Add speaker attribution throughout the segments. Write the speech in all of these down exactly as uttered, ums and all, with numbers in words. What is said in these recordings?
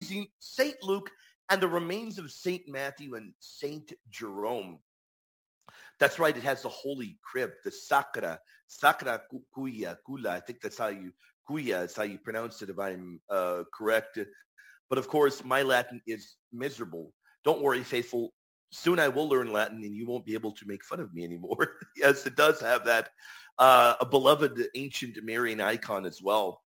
Speaker 1: amazing, Saint Luke and the remains of Saint Matthew and Saint Jerome. That's right. It has the holy crib, the Sacra, Sacra Cuya, Kula. I think that's how you, Cuya is how you pronounce it if I'm uh, correct. But of course, my Latin is miserable. Don't worry, faithful. Soon I will learn Latin and you won't be able to make fun of me anymore. Yes, it does have that, uh, a beloved ancient Marian icon as well.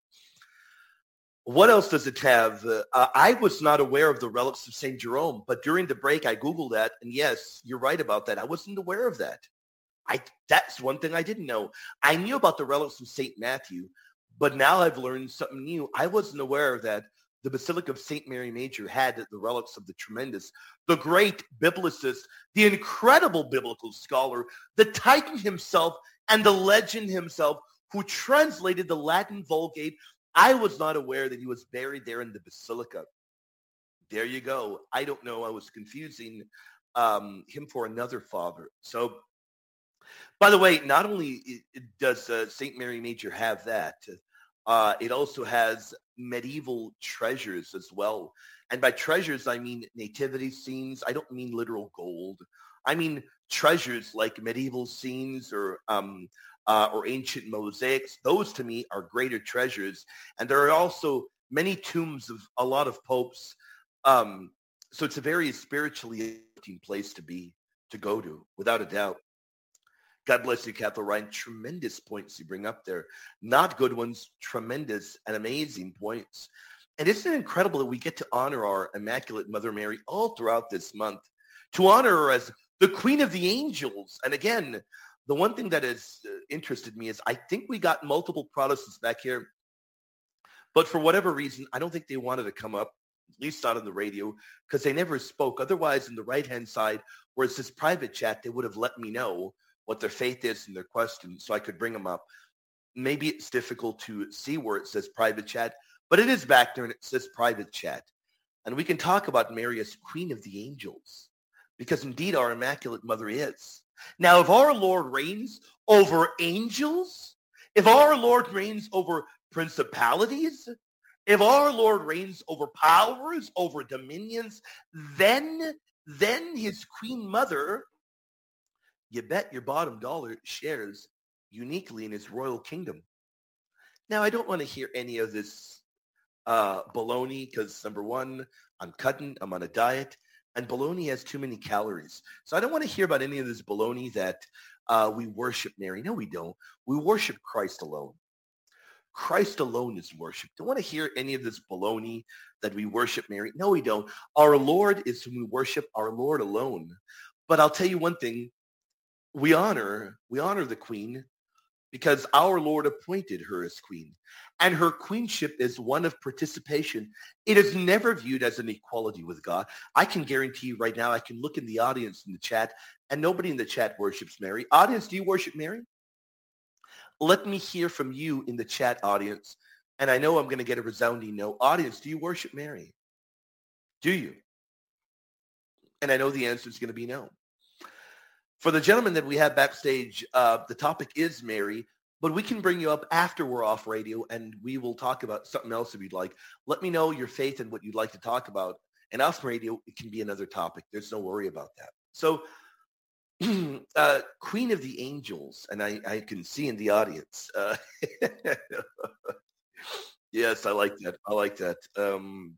Speaker 1: What else does it have? Uh, I was not aware of the relics of Saint Jerome, but during the break, I Googled that. And yes, you're right about that. I wasn't aware of that. I That's one thing I didn't know. I knew about the relics of Saint Matthew, but now I've learned something new. I wasn't aware that the Basilica of Saint Mary Major had the relics of the tremendous, the great biblicist, the incredible biblical scholar, the Titan himself, and the legend himself, who translated the Latin Vulgate. I was not aware that he was buried there in the Basilica. There you go. I don't know. I was confusing um, him for another father. So, by the way, not only does uh, Saint Mary Major have that, uh, it also has medieval treasures as well. And by treasures, I mean nativity scenes. I don't mean literal gold. I mean treasures like medieval scenes or um, uh, or ancient mosaics. Those to me are greater treasures. And there are also many tombs of a lot of popes. Um, so it's a very spiritually uplifting place to be, to go to, without a doubt. God bless you, Cathal Ryan. Tremendous points you bring up there. Not good ones, tremendous and amazing points. And isn't it incredible that we get to honor our Immaculate Mother Mary all throughout this month, to honor her as the Queen of the Angels. And again, the one thing that has uh, interested me is I think we got multiple Protestants back here, but for whatever reason, I don't think they wanted to come up, at least not on the radio, because they never spoke. Otherwise, on the right-hand side, where it says private chat, they would have let me know what their faith is and their questions so I could bring them up. Maybe it's difficult to see where it says private chat, but it is back there and it says private chat. And we can talk about Mary as Queen of the Angels, because indeed our Immaculate Mother is. Now, if our Lord reigns over angels, if our Lord reigns over principalities, if our Lord reigns over powers, over dominions, then, then his Queen Mother, you bet your bottom dollar, shares uniquely in his royal kingdom. Now, I don't want to hear any of this uh, baloney because, number one, I'm cutting, I'm on a diet, and baloney has too many calories. So I don't want to hear about any of this baloney that uh, we worship Mary. No, we don't. We worship Christ alone. Christ alone is worship. Don't want to hear any of this baloney that we worship Mary. No, we don't. Our Lord is whom we worship, our Lord alone. But I'll tell you one thing. We honor, we honor the Queen because our Lord appointed her as Queen. And her queenship is one of participation. It is never viewed as an equality with God. I can guarantee you right now, I can look in the audience in the chat, and nobody in the chat worships Mary. Audience, do you worship Mary? Let me hear from you in the chat, audience. And I know I'm going to get a resounding no. Audience, do you worship Mary? Do you? And I know the answer is going to be no. For the gentleman that we have backstage, uh, the topic is Mary, but we can bring you up after we're off radio, and we will talk about something else if you'd like. Let me know your faith and what you'd like to talk about. And off radio, it can be another topic. There's no worry about that. So, uh, Queen of the Angels, and I, I can see in the audience. Uh, yes, I like that. I like that. Um,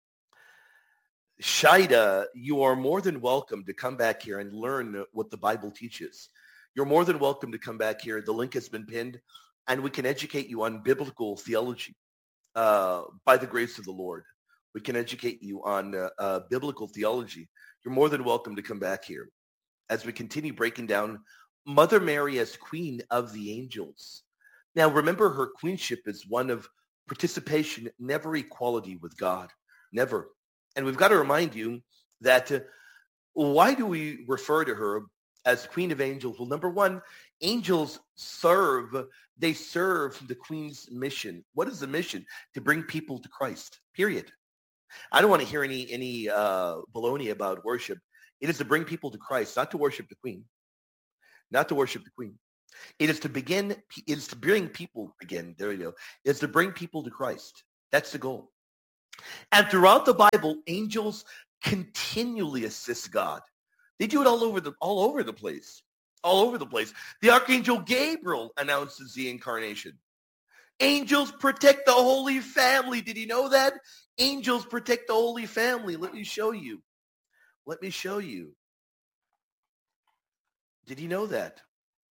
Speaker 1: Shida, you are more than welcome to come back here and learn what the Bible teaches. You're more than welcome to come back here. The link has been pinned, and we can educate you on biblical theology uh, by the grace of the Lord. We can educate you on uh, uh, biblical theology. You're more than welcome to come back here as we continue breaking down Mother Mary as Queen of the Angels. Now, remember, her queenship is one of participation, never equality with God. Never. And we've got to remind you that uh, why do we refer to her as Queen of Angels? Well, number one, angels serve, they serve the Queen's mission. What is the mission? To bring people to Christ, period. I don't want to hear any, any uh, baloney about worship. It is to bring people to Christ, not to worship the Queen, not to worship the Queen. It is to begin, it is to bring people, again, there you go. It's to bring people to Christ. That's the goal. And throughout the Bible, angels continually assist God. They do it all over the all over the place. All over the place. The Archangel Gabriel announces the incarnation. Angels protect the Holy Family. Did you know that? Angels protect the Holy Family. Let me show you. Let me show you. Did you know that?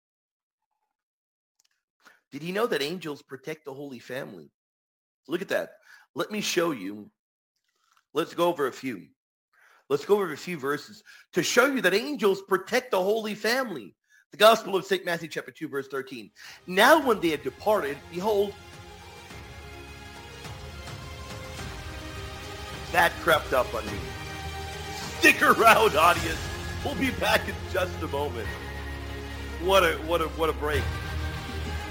Speaker 1: Did you know that angels protect the Holy Family? Look at that. Let me show you. Let's go over a few. Let's go over a few verses to show you that angels protect the Holy Family. The Gospel of Saint Matthew chapter two, verse thirteen. Now when they had departed, behold, that crept up on me. Stick around, audience. We'll be back in just a moment. What a what a what a break.